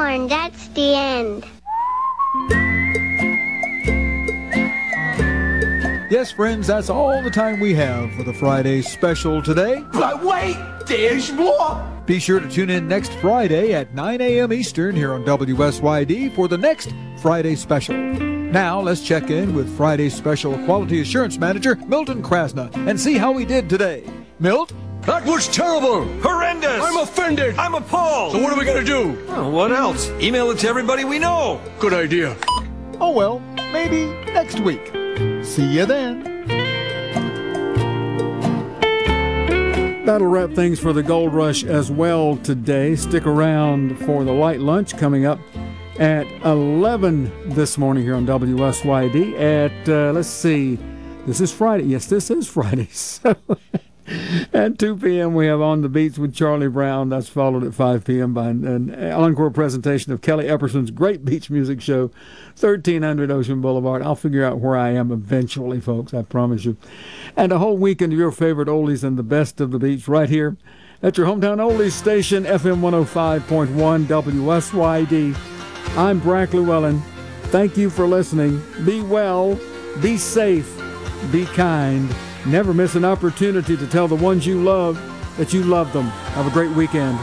and that's the end. Yes, friends, that's all the time we have for the Friday special today. But wait, there's more. Be sure to tune in next Friday at 9 a.m. Eastern here on WSYD for the next Friday special. Now, let's check in with Friday Special Quality Assurance Manager Milton Krasna and see how he did today. Milt? That was terrible! Horrendous! I'm offended! I'm appalled! So what are we gonna do? Oh, what else? Email it to everybody we know. Good idea. Oh well, maybe next week. See you then. That'll wrap things for the Gold Rush as well today. Stick around for the light lunch coming up at 11 this morning here on WSYD at, let's see, this is Friday. Yes, this is Friday. So at 2 p.m. we have On the Beats with Charlie Brown. That's followed at 5 p.m. by an encore presentation of Kelly Epperson's great beach music show, 1300 Ocean Boulevard. I'll figure out where I am eventually, folks, I promise you. And a whole weekend of your favorite oldies and the best of the beach right here at your hometown oldies station, FM 105.1 WSYD. I'm Brack Llewellyn. Thank you for listening. Be well, be safe, be kind. Never miss an opportunity to tell the ones you love that you love them. Have a great weekend.